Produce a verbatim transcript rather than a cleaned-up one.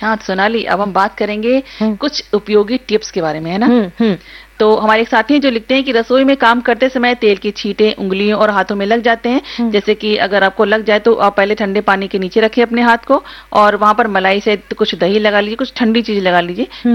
हाँ तो सोनाली, अब हम बात करेंगे हम्म। कुछ उपयोगी टिप्स के बारे में, है ना। हम्म हम्म तो हमारे एक साथी हैं जो लिखते हैं कि रसोई में काम करते समय तेल की छींटे उंगलियों और हाथों में लग जाते हैं। हम्म। जैसे कि अगर आपको लग जाए तो आप पहले ठंडे पानी के नीचे रखें अपने हाथ को, और वहां पर मलाई से कुछ दही लगा लीजिए, कुछ ठंडी चीज लगा लीजिए।